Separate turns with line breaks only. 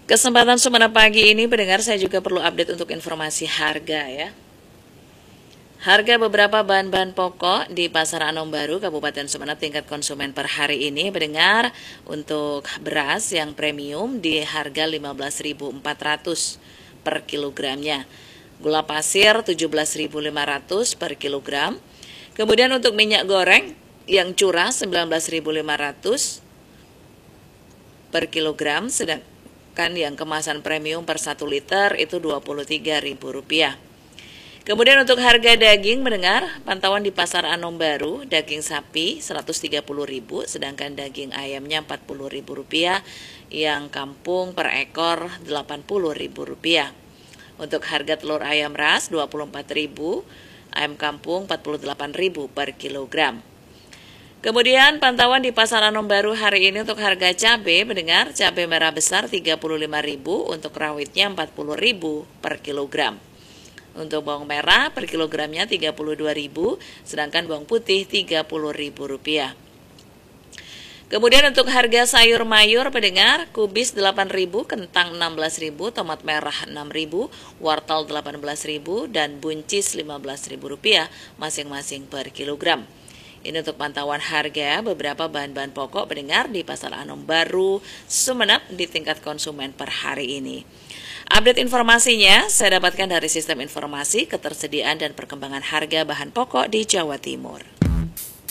Kesempatan Sumeneb pagi ini pendengar saya juga perlu update untuk informasi harga ya. Harga beberapa bahan-bahan pokok di Pasar Anom Baru, Kabupaten Sumeneb tingkat konsumen per hari ini pendengar untuk beras yang premium di harga 15.400 per kilogramnya. Gula pasir 17.500 per kilogram. Kemudian untuk minyak goreng yang curah 19.500 per kilogram, sedangkan yang kemasan premium per 1 liter itu Rp23.000. Kemudian untuk harga daging mendengar, pantauan di Pasar Anom Baru, daging sapi Rp130.000, sedangkan daging ayamnya Rp40.000, yang kampung per ekor Rp80.000. Untuk harga telur ayam ras Rp24.000, ayam kampung Rp48.000 per kilogram. Kemudian pantauan di Pasar Anom Baru hari ini untuk harga cabai mendengar, cabai merah besar Rp35.000, untuk rawitnya Rp40.000 per kilogram. Untuk bawang merah per kilogramnya Rp32.000, sedangkan bawang putih Rp30.000. Kemudian untuk harga sayur mayur pendengar, kubis Rp8.000, kentang Rp16.000, tomat merah Rp6.000, wortel Rp18.000, dan buncis Rp15.000 masing-masing per kilogram. Ini untuk pantauan harga beberapa bahan-bahan pokok pendengar di Pasar Anom Baru, Sumeneb di tingkat konsumen per hari ini. Update informasinya saya dapatkan dari Sistem Informasi Ketersediaan dan Perkembangan Harga Bahan Pokok di Jawa Timur.